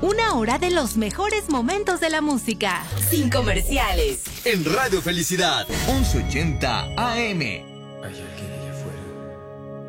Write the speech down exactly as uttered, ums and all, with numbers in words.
Una hora de los mejores momentos de la música. Sin comerciales. En Radio Felicidad, once ochenta A M. Ay, ay.